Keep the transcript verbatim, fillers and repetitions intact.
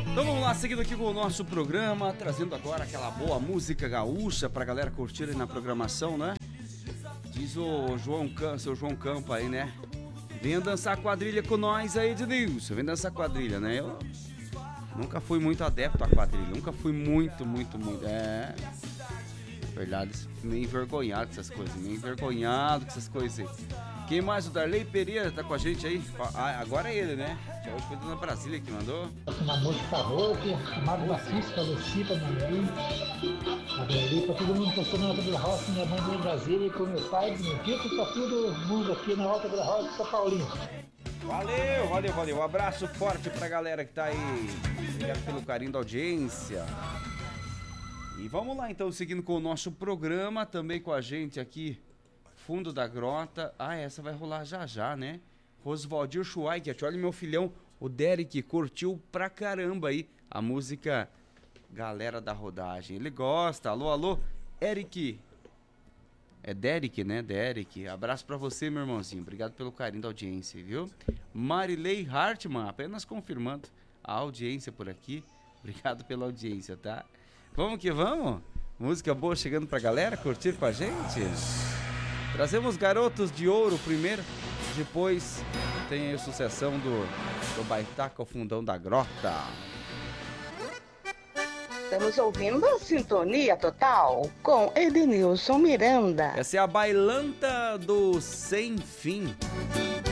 Então vamos lá, seguindo aqui com o nosso programa, trazendo agora aquela boa música gaúcha pra galera curtir aí na programação, né? Diz o João Campo, seu João Campo aí, né? Venha dançar quadrilha com nós aí, Ednilson. Vem dançar quadrilha, né? Eu nunca fui muito adepto à quadrilha, nunca fui muito, muito, muito. É. Verdade, meio envergonhado com essas coisas, meio envergonhado com essas coisas aí. Quem mais? O Darley Pereira tá com a gente aí? Ah, agora é ele, né? Já hoje foi Dona Brasília que mandou. Uma música rock, Amado Batista, Lucipa, Mandarim, Adeli, pra todo mundo que está na Alta Vila Roça, minha mãe de Brasília, e com meu pai, meu tio, e pra todo mundo aqui na Alta Vila Roça, São Paulinho. Valeu, valeu, valeu. Um abraço forte pra galera que tá aí. Obrigado pelo carinho da audiência. E vamos lá então, seguindo com o nosso programa, também com a gente aqui, Fundo da Grota. Ah, essa vai rolar já já, né? Rosvaldir Schweikert, olha meu filhão, o Derek, curtiu pra caramba aí a música Galera da Rodagem. Ele gosta. Alô, alô, Eric. É Derek, né? Derek. Abraço pra você, meu irmãozinho. Obrigado pelo carinho da audiência, viu? Marilei Hartmann, apenas confirmando a audiência por aqui. Obrigado pela audiência, tá? Vamos que vamos? Música boa chegando pra galera curtir com a gente. Trazemos Garotos de Ouro primeiro, depois tem a sucessão do, do Baitaca ao Fundão da Grota. Estamos ouvindo a Sintonia Total com Edenilson Miranda. Essa é a Bailanta do Sem Fim.